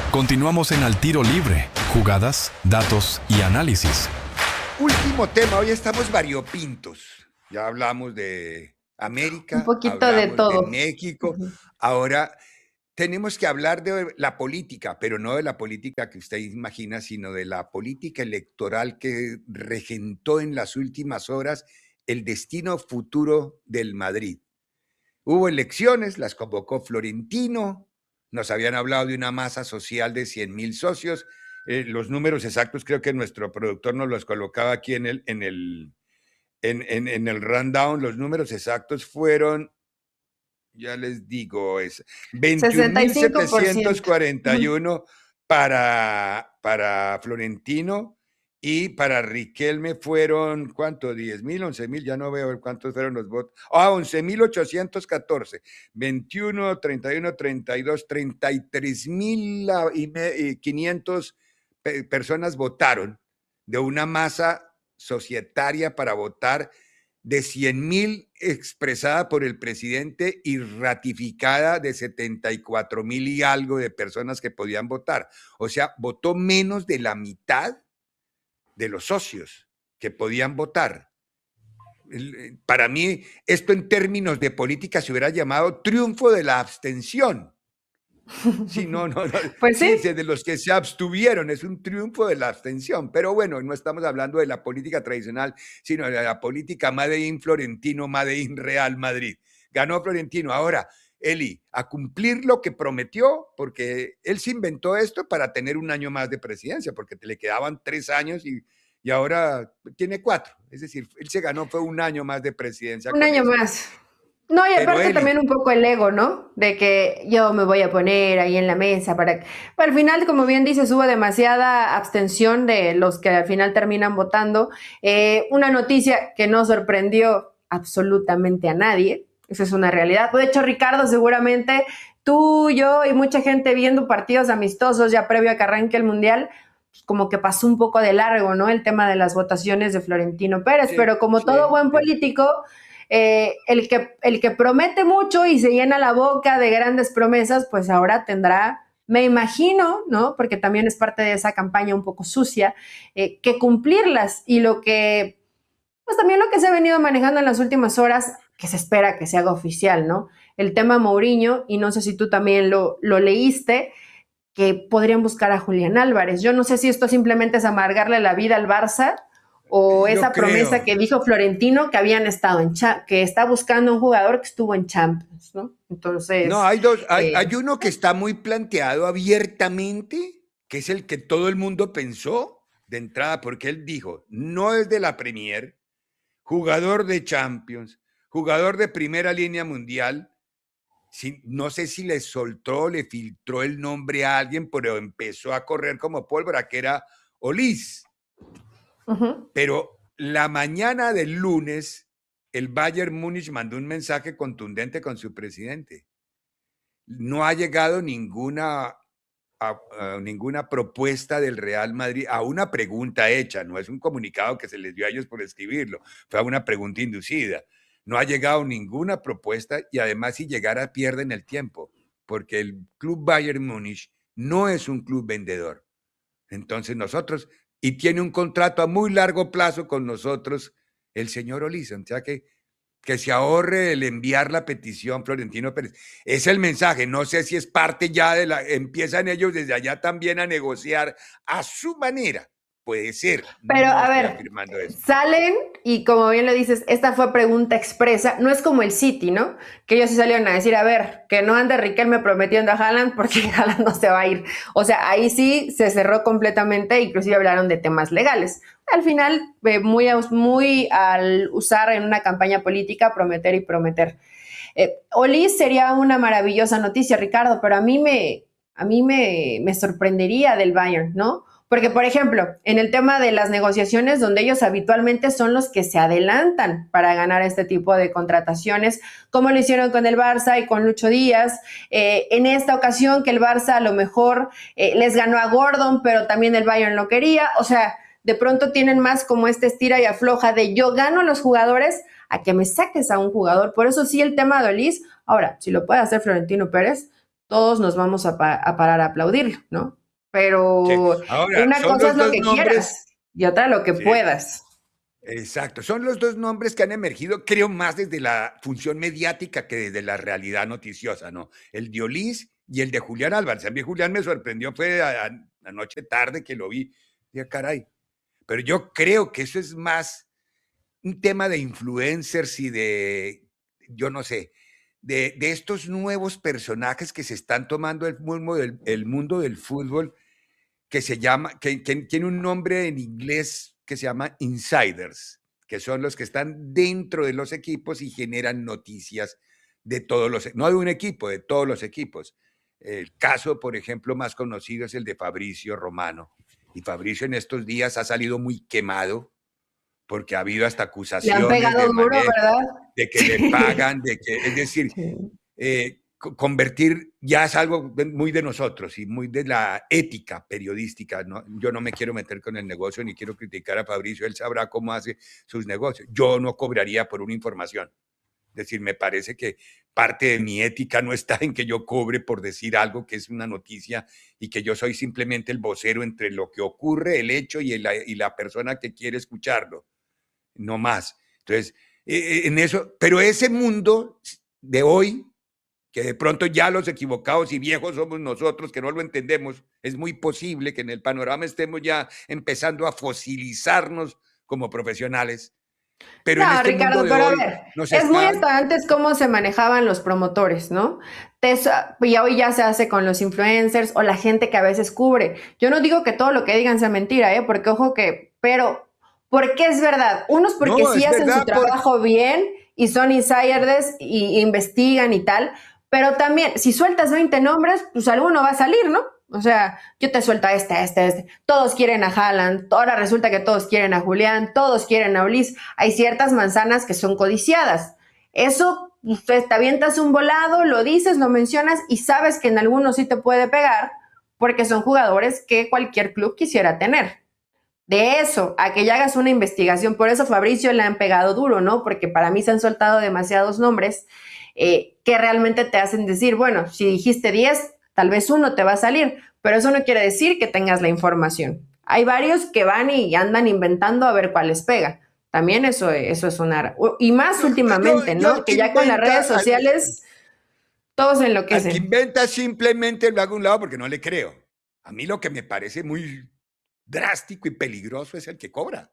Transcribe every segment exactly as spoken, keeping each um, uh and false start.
Continuamos en Al Tiro Libre, jugadas, datos y análisis. Último tema, hoy estamos variopintos. Ya hablamos de América, Un poquito hablamos de todo. de México. Ujú. Ahora tenemos que hablar de la política, pero no de la política que usted imagina, sino de la política electoral que regentó en las últimas horas el destino futuro del Madrid. Hubo elecciones, las convocó Florentino, nos habían hablado de una masa social de cien mil socios. Eh, los números exactos creo que nuestro productor nos los colocaba aquí en el, en el, en, en, en el rundown. Los números exactos fueron, ya les digo, es veintiún mil setecientos cuarenta y uno para, para Florentino. Y para Riquelme fueron, ¿cuánto? diez mil, once mil, ya no veo cuántos fueron los votos. Ah, once mil ochocientos catorce. veintiuno, treinta y uno, treinta y dos, treinta y tres mil quinientas personas votaron de una masa societaria para votar de cien mil expresada por el presidente y ratificada de setenta y cuatro mil y algo de personas que podían votar. O sea, votó menos de la mitad de los socios que podían votar. Para mí, esto en términos de política se hubiera llamado triunfo de la abstención. Sí, no, no, no. Pues sí. Sí, de los que se abstuvieron, es un triunfo de la abstención. Pero bueno, no estamos hablando de la política tradicional, sino de la política Made in Florentino, Made in Real Madrid. Ganó Florentino. Ahora, Eli, a cumplir lo que prometió, porque él se inventó esto para tener un año más de presidencia, porque le quedaban tres años y, y ahora tiene cuatro. Es decir, él se ganó fue un año más de presidencia. Un año esto. más. No, y Pero aparte Eli, también un poco el ego, ¿no? De que yo me voy a poner ahí en la mesa para... Pero al final, como bien dices, hubo demasiada abstención de los que al final terminan votando. Eh, una noticia que no sorprendió absolutamente a nadie. Esa es una realidad. De hecho, Ricardo, seguramente tú, yo y mucha gente viendo partidos amistosos ya previo a que arranque el Mundial, pues como que pasó un poco de largo, ¿no? El tema de las votaciones de Florentino Pérez. sí, Pero como sí, todo buen sí. político... Eh, el, que, el que promete mucho y se llena la boca de grandes promesas, pues ahora tendrá, me imagino, ¿no? Porque también es parte de esa campaña un poco sucia, eh, que cumplirlas. Y lo que, pues también lo que se ha venido manejando en las últimas horas, que se espera que se haga oficial, ¿no? El tema Mourinho, y no sé si tú también lo, lo leíste, que podrían buscar a Julián Álvarez. Yo no sé si esto simplemente es amargarle la vida al Barça, o Yo esa creo. promesa que dijo Florentino que habían estado en cha- que está buscando un jugador que estuvo en Champions, ¿no? Entonces, No, hay dos, hay, eh, hay uno que está muy planteado abiertamente, que es el que todo el mundo pensó de entrada, porque él dijo, no es de la Premier, jugador de Champions, jugador de primera línea mundial. Sí, no sé si le soltó, le filtró el nombre a alguien, pero empezó a correr como pólvora, que era Olís. uh-huh. Pero la mañana del lunes, el Bayern Múnich mandó un mensaje contundente con su presidente. No ha llegado ninguna, a, a ninguna propuesta del Real Madrid, a una pregunta hecha, no es un comunicado que se les dio a ellos por escribirlo, fue a una pregunta inducida. No ha llegado ninguna propuesta y además si llegara pierden el tiempo, porque el club Bayern Múnich no es un club vendedor. Entonces nosotros, y tiene un contrato a muy largo plazo con nosotros, el señor Olís, o sea que, que se ahorre el enviar la petición Florentino Pérez. Es el mensaje, no sé si es parte ya de la, empiezan ellos desde allá también a negociar a su manera. Puede ser, Pero no a estoy ver, afirmando eso. salen y como bien lo dices, esta fue pregunta expresa, no es como el City, ¿no? Que ellos sí salieron a decir, a ver, que no ande Riquelme prometiendo a Haaland porque Haaland no se va a ir. O sea, ahí sí se cerró completamente, inclusive hablaron de temas legales. Al final, eh, muy, muy al usar en una campaña política, prometer y prometer. Eh, Olís sería una maravillosa noticia, Ricardo, pero a mí me, a mí me, me sorprendería del Bayern, ¿no? Porque, por ejemplo, en el tema de las negociaciones, donde ellos habitualmente son los que se adelantan para ganar este tipo de contrataciones, como lo hicieron con el Barça y con Lucho Díaz, eh, en esta ocasión que el Barça a lo mejor eh, les ganó a Gordon, pero también el Bayern lo quería, o sea, de pronto tienen más como este estira y afloja de yo gano a los jugadores a que me saques a un jugador. Por eso sí el tema de Olís, ahora, si lo puede hacer Florentino Pérez, todos nos vamos a, pa a parar a aplaudirlo, ¿no? Sí. Pero Ahora, una son cosa los es lo dos que nombres, quieras y otra lo que sí, puedas. exacto. Son los dos nombres que han emergido, creo, más desde la función mediática que desde la realidad noticiosa, ¿no? El de Olís y el de Julián Álvarez. A mí Julián me sorprendió, fue a- a- anoche tarde que lo vi. Dije, caray. Pero yo creo que eso es más un tema de influencers y de, yo no sé, de, de estos nuevos personajes que se están tomando el mundo del, el mundo del fútbol, que se llama, que, que tiene un nombre en inglés que se llama insiders, que son los que están dentro de los equipos y generan noticias de todos los, no de un equipo, de todos los equipos. El caso, por ejemplo, más conocido es el de Fabricio Romano. Y Fabricio en estos días ha salido muy quemado porque ha habido hasta Le han acusaciones pegado de duro, manera, ¿verdad? de que le pagan, de que, es decir, Sí. eh, convertir ya es algo muy de nosotros y muy de la ética periodística, ¿no? Yo no me quiero meter con el negocio ni quiero criticar a Fabricio, él sabrá cómo hace sus negocios. Yo no cobraría por una información. Es decir, me parece que parte de mi ética no está en que yo cobre por decir algo que es una noticia y que yo soy simplemente el vocero entre lo que ocurre, el hecho y, el, y la persona que quiere escucharlo, no más. Entonces, eh, en eso, pero ese mundo de hoy, que de pronto ya los equivocados y viejos somos nosotros, que no lo entendemos, es muy posible que en el panorama estemos ya empezando a fosilizarnos como profesionales, pero en No, este mundo Ricardo, de pero a hoy ver, nos es muy están... hasta antes cómo se manejaban los promotores, ¿no? Te sa- y hoy ya se hace con los influencers o la gente que a veces cubre. Yo no digo que todo lo que digan sea mentira, ¿eh? Porque ojo que, pero, ¿por qué es verdad? Unos porque No, sí es hacen su verdad, porque... trabajo bien y son insiders y, y investigan y tal, pero también, si sueltas veinte nombres, pues alguno va a salir, ¿no? O sea, yo te suelto a este, a este, a este. Todos quieren a Haaland, ahora resulta que todos quieren a Julián, todos quieren a Ulis. Hay ciertas manzanas que son codiciadas. Eso, usted te avientas un volado, lo dices, lo mencionas y sabes que en algunos sí te puede pegar porque son jugadores que cualquier club quisiera tener. De eso, a que ya hagas una investigación, por eso Fabricio le han pegado duro, ¿no? Porque para mí se han soltado demasiados nombres eh, que realmente te hacen decir, bueno, si dijiste diez, tal vez uno te va a salir, pero eso no quiere decir que tengas la información. Hay varios que van y andan inventando a ver cuál les pega. También eso, eso es una... Y más No, yo, últimamente, yo ¿no? al que Que ya con las redes inventa, al, sociales todos se al que enloquecen. inventa simplemente lo hago a un lado porque no le creo. A mí lo que me parece muy drástico y peligroso es el que cobra.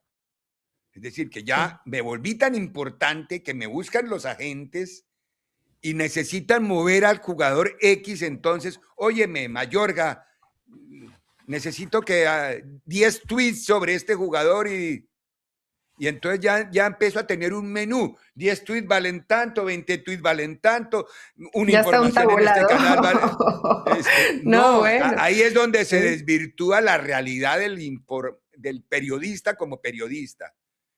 Es decir, que Sí. ya me volví tan importante que me buscan los agentes y necesitan mover al jugador X, entonces, óyeme, Mayorga, necesito que uh, diez tweets sobre este jugador y, y entonces ya, ya empiezo a tener un menú. diez tweets valen tanto, veinte tweets valen tanto, una Ya está un información en este tabulado. canal vale... Este, No, no, a, bueno. ahí es donde se Sí. desvirtúa la realidad del, impor, del periodista como periodista.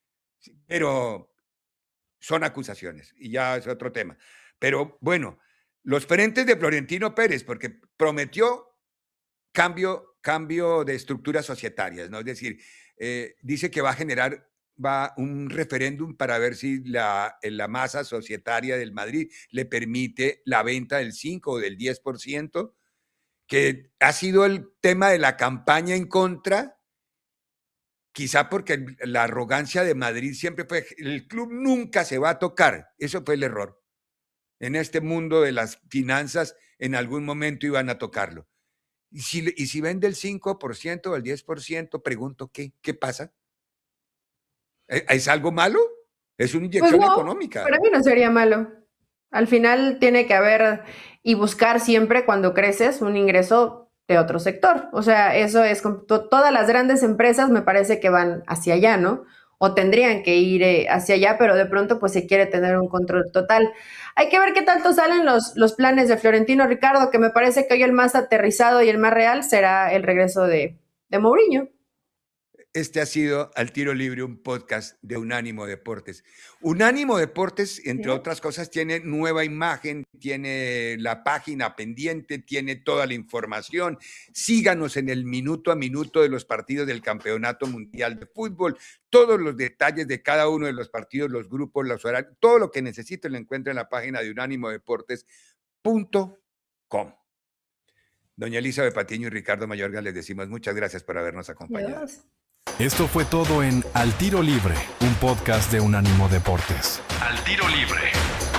Pero son acusaciones y ya es otro tema. Pero bueno, los frentes de Florentino Pérez, porque prometió cambio, cambio de estructuras societarias, ¿no? Es decir, eh, dice que va a generar va un referéndum para ver si la, la masa societaria del Madrid le permite la venta del cinco o del diez por ciento, que ha sido el tema de la campaña en contra, quizá porque la arrogancia de Madrid siempre fue, el club nunca se va a tocar, eso fue el error. En este mundo de las finanzas, en algún momento iban a tocarlo. Y si, y si vende el cinco por ciento o el diez por ciento, pregunto, ¿qué, qué pasa? ¿Es algo malo? Es una Pues inyección no, económica. para mí no sería malo. Al final tiene que haber y buscar siempre cuando creces un ingreso de otro sector. O sea, eso es, todas las grandes empresas me parece que van hacia allá, ¿no? O tendrían que ir eh, hacia allá, pero de pronto pues se quiere tener un control total. Hay que ver qué tanto salen los, los planes de Florentino Ricardo, que me parece que hoy el más aterrizado y el más real será el regreso de, de Mourinho. Este ha sido Al Tiro Libre, un podcast de Unánimo Deportes. Unánimo Deportes, entre otras cosas, tiene nueva imagen, tiene la página pendiente, tiene toda la información. Síganos en el minuto a minuto de los partidos del Campeonato Mundial de Fútbol. Todos los detalles de cada uno de los partidos, los grupos, los horarios, todo lo que necesite lo encuentra en la página de unánimo deportes punto com. Doña Elizabeth Patiño y Ricardo Mayorga, les decimos muchas gracias por habernos acompañado. Dios. Esto fue todo en Al Tiro Libre, un podcast de Unánimo Deportes. Al Tiro Libre.